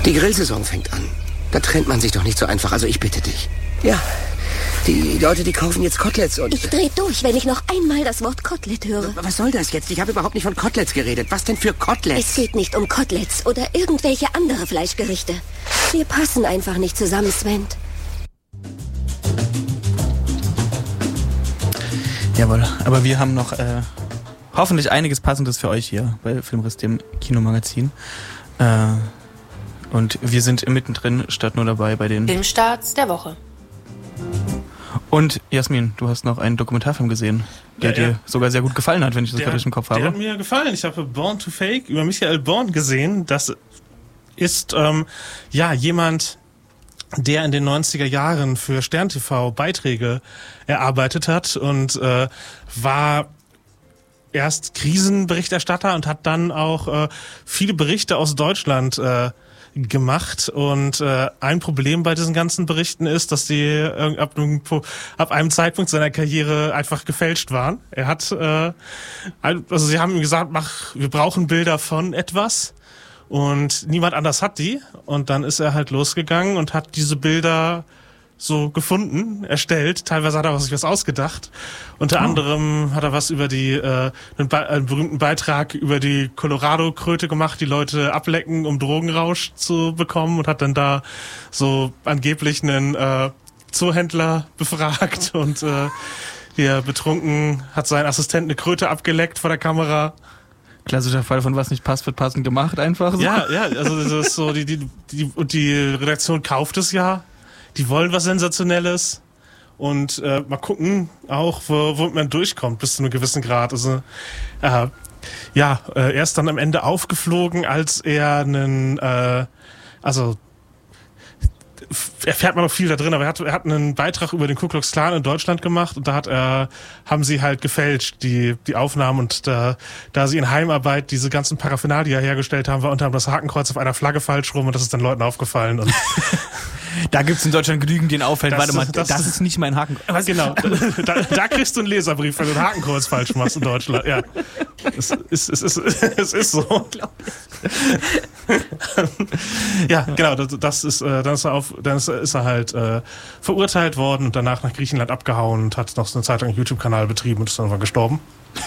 Die Grillsaison fängt an. Da trennt man sich doch nicht so einfach, also ich bitte dich. Ja, die Leute, die kaufen jetzt Koteletts und... Ich dreh durch, wenn ich noch einmal das Wort Kotelett höre. Was soll das jetzt? Ich habe überhaupt nicht von Koteletts geredet. Was denn für Koteletts? Es geht nicht um Koteletts oder irgendwelche andere Fleischgerichte. Wir passen einfach nicht zusammen, Sven. Jawohl, aber wir haben noch hoffentlich einiges Passendes für euch hier bei Filmriss, dem Kinomagazin. Und wir sind mittendrin, statt nur dabei bei den Filmstarts der Woche. Und Jasmin, du hast noch einen Dokumentarfilm gesehen, der dir sogar sehr gut gefallen hat, wenn ich das gerade im Kopf habe. Der hat mir gefallen. Ich habe Born to Fake über Michael Born gesehen. Das ist jemand, der in den 90er Jahren für Stern TV Beiträge erarbeitet hat und war erst Krisenberichterstatter und hat dann auch viele Berichte aus Deutschland gemacht. Und ein Problem bei diesen ganzen Berichten ist, dass die ab einem Zeitpunkt seiner Karriere einfach gefälscht waren. Er hat, sie haben ihm gesagt, wir brauchen Bilder von etwas. Und niemand anders hat die. Und dann ist er halt losgegangen und hat diese Bilder so gefunden, erstellt. Teilweise hat er sich was ausgedacht. Unter anderem hat er was über einen berühmten Beitrag über die Colorado-Kröte gemacht, die Leute ablecken, um Drogenrausch zu bekommen, und hat dann da so angeblich einen Zoohändler befragt und der betrunken hat sein Assistent eine Kröte abgeleckt vor der Kamera. Klassischer Fall von was nicht passt, wird passend gemacht einfach. So. Ja, also das ist so, die Redaktion kauft es ja. Die wollen was Sensationelles und mal gucken auch, wo man durchkommt bis zu einem gewissen Grad. Also er ist dann am Ende aufgeflogen, als er erfährt man noch viel da drin, aber er hat einen Beitrag über den Ku Klux Klan in Deutschland gemacht und da haben sie halt gefälscht, die Aufnahmen, und da sie in Heimarbeit diese ganzen Paraphernalia hergestellt haben, war unter anderem das Hakenkreuz auf einer Flagge falsch rum, und das ist dann Leuten aufgefallen. Und da gibt's in Deutschland genügend, den auffällt. Warte mal, das ist nicht mein Hakenkreuz. Genau, da kriegst du einen Leserbrief, wenn du ein Hakenkreuz falsch machst in Deutschland. Ja, es ist so. Ja, genau, dann ist er halt verurteilt worden und danach nach Griechenland abgehauen und hat noch so eine Zeit lang einen YouTube-Kanal betrieben und ist dann irgendwann gestorben.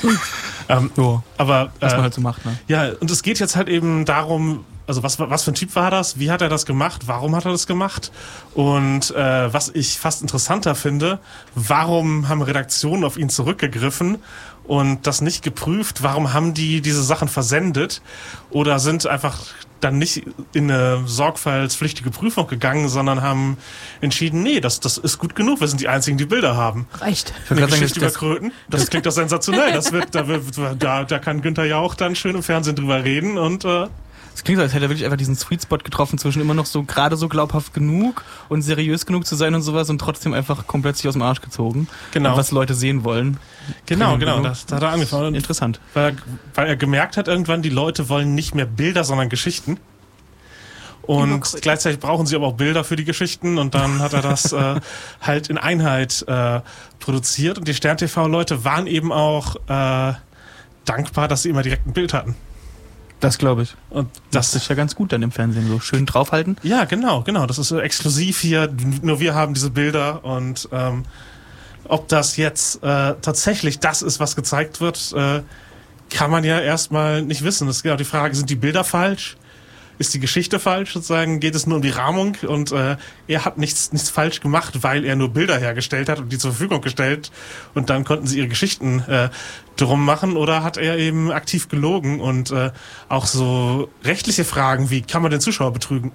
Aber was man halt so macht, ne? Ja, und es geht jetzt halt eben darum, also was für ein Typ war das? Wie hat er das gemacht? Warum hat er das gemacht? Und was ich fast interessanter finde, warum haben Redaktionen auf ihn zurückgegriffen und das nicht geprüft? Warum haben die diese Sachen versendet oder sind einfach dann nicht in eine sorgfaltspflichtige Prüfung gegangen, sondern haben entschieden, nee, das ist gut genug, wir sind die Einzigen, die Bilder haben. Reicht. Eine Geschichte über Kröten, das klingt doch sensationell. Da kann Günther Jauch dann schön im Fernsehen drüber reden und es klingt so, als hätte er wirklich einfach diesen Sweet Spot getroffen zwischen immer noch so gerade so glaubhaft genug und seriös genug zu sein und sowas und trotzdem einfach komplett sich aus dem Arsch gezogen. Genau. Und was Leute sehen wollen. Genau, das hat er angefangen. Interessant. Weil er gemerkt hat irgendwann, die Leute wollen nicht mehr Bilder, sondern Geschichten. Und gleichzeitig brauchen sie aber auch Bilder für die Geschichten, und dann hat er das halt in Einheit produziert, und die Stern-TV-Leute waren eben auch dankbar, dass sie immer direkt ein Bild hatten. Das glaube ich. Und das ist ja ganz gut dann im Fernsehen, so schön draufhalten. Ja, genau. Das ist exklusiv hier. Nur wir haben diese Bilder, und ob das jetzt tatsächlich das ist, was gezeigt wird, kann man ja erstmal nicht wissen. Das ist genau die Frage, sind die Bilder falsch? Ist die Geschichte falsch? Sozusagen geht es nur um die Rahmung, und er hat nichts falsch gemacht, weil er nur Bilder hergestellt hat und die zur Verfügung gestellt, und dann konnten sie ihre Geschichten drum machen, oder hat er eben aktiv gelogen? Und auch so rechtliche Fragen, wie kann man den Zuschauer betrügen?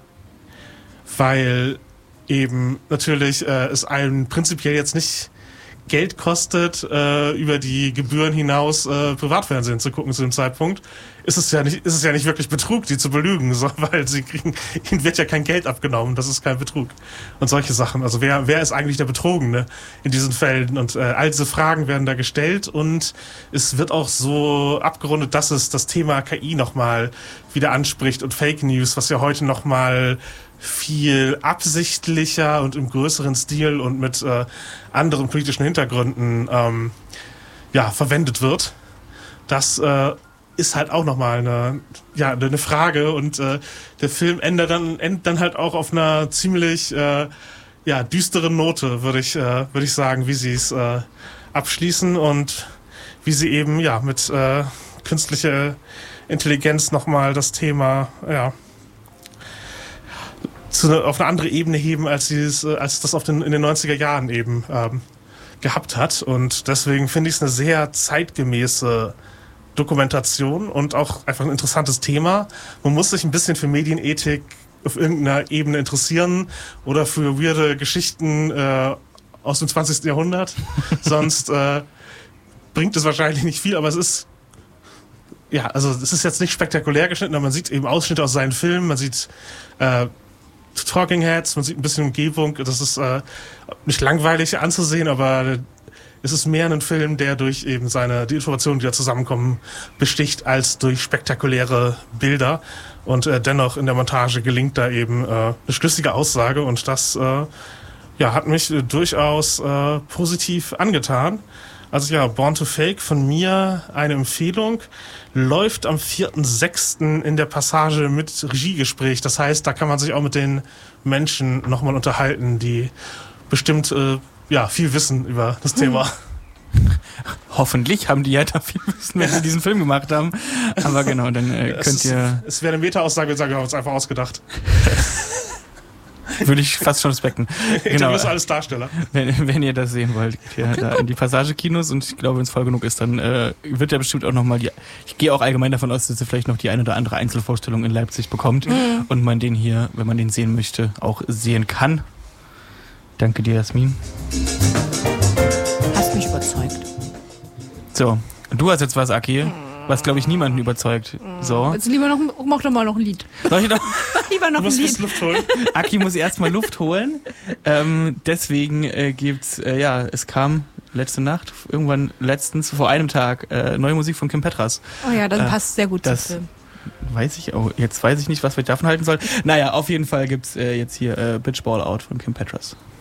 Weil eben natürlich es einem prinzipiell jetzt nicht Geld kostet, über die Gebühren hinaus Privatfernsehen zu gucken zu dem Zeitpunkt, ist es ja nicht wirklich Betrug, die zu belügen, weil ihnen wird ja kein Geld abgenommen, das ist kein Betrug. Und solche Sachen. Also wer ist eigentlich der Betrogene in diesen Fällen? Und all diese Fragen werden da gestellt, und es wird auch so abgerundet, dass es das Thema KI nochmal wieder anspricht und Fake News, was ja heute nochmal viel absichtlicher und im größeren Stil und mit anderen politischen Hintergründen verwendet wird. Das ist halt auch nochmal eine Frage und der Film endet dann halt auch auf einer ziemlich düsteren Note, würde ich sagen, wie sie es abschließen und wie sie eben mit künstlicher Intelligenz nochmal das Thema auf eine andere Ebene heben, als das in den 90er Jahren eben gehabt hat. Und deswegen finde ich es eine sehr zeitgemäße Dokumentation und auch einfach ein interessantes Thema. Man muss sich ein bisschen für Medienethik auf irgendeiner Ebene interessieren oder für weirde Geschichten aus dem 20. Jahrhundert. Sonst bringt es wahrscheinlich nicht viel, aber es ist jetzt nicht spektakulär geschnitten, aber man sieht eben Ausschnitte aus seinen Filmen, man sieht Talking Heads, man sieht ein bisschen Umgebung. Das ist nicht langweilig anzusehen, aber es ist mehr ein Film, der durch eben die Informationen, die da zusammenkommen, besticht, als durch spektakuläre Bilder. Und dennoch in der Montage gelingt da eben eine schlüssige Aussage und das hat mich durchaus positiv angetan. Also Born to Fake von mir eine Empfehlung, läuft am 4.6. in der Passage mit Regiegespräch. Das heißt, da kann man sich auch mit den Menschen nochmal unterhalten, die bestimmt viel wissen über das Thema. Hoffentlich haben die ja da viel Wissen, wenn sie diesen Film gemacht haben. Aber genau, dann könnt ihr... Es wäre eine Meta-Aussage, wir haben uns einfach ausgedacht. Würde ich fast schon respekten. Genau. Das ist alles Darsteller. Wenn ihr das sehen wollt, geht ihr da in die Passage-Kinos und ich glaube, wenn es voll genug ist, dann wird ja bestimmt auch nochmal ich gehe auch allgemein davon aus, dass ihr vielleicht noch die eine oder andere Einzelvorstellung in Leipzig bekommt und man den hier, wenn man den sehen möchte, auch sehen kann. Danke dir, Jasmin. Hast mich überzeugt. So, du hast jetzt was, Aki, was, glaube ich, niemanden überzeugt. So. Jetzt mach doch mal noch ein Lied. Soll ich doch? Lieber noch ein Lied. Du musst Luft holen. Aki muss erstmal Luft holen. Deswegen gibt's, es kam letzte Nacht, irgendwann letztens, vor einem Tag, neue Musik von Kim Petras. Oh ja, das passt sehr gut zum das Film. Jetzt weiß ich nicht, was wir davon halten sollen. Naja, auf jeden Fall gibt's jetzt hier Bitch Ball Out von Kim Petras.